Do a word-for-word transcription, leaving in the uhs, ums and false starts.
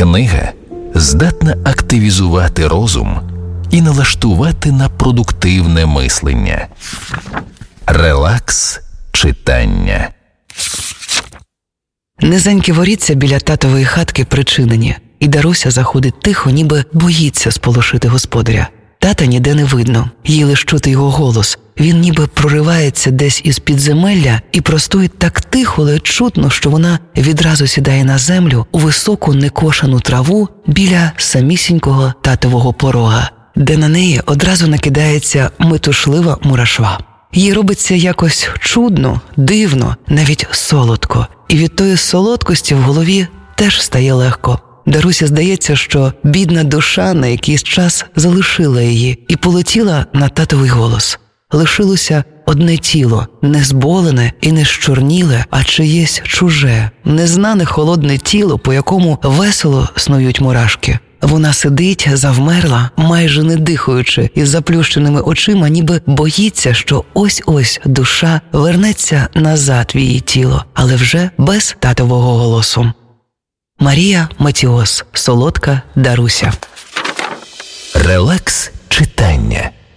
Книга здатна активізувати розум і налаштувати на продуктивне мислення. Релакс читання. Низенькі воріття біля татової хатки причинені, і Даруся заходить тихо, ніби боїться сполошити господаря. Тата ніде не видно, їй лиш чути його голос. Він ніби проривається десь із підземелля і простоїть так тихо, ледь чутно, що вона відразу сідає на землю у високу некошену траву біля самісінького татового порога, де на неї одразу накидається метушлива мурашва. Їй робиться якось чудно, дивно, навіть солодко. І від тої солодкості в голові теж стає легко. Дарусі здається, що бідна душа на якийсь час залишила її і полетіла на татовий голос. Лишилося одне тіло, не зболене і не щорніле, а чиєсь чуже, незнане холодне тіло, по якому весело снують мурашки. Вона сидить, завмерла, майже не дихаючи, із заплющеними очима, ніби боїться, що ось-ось душа вернеться назад в її тіло, але вже без татового голосу. Марія Матіос. Солодка Даруся. Релакс читання.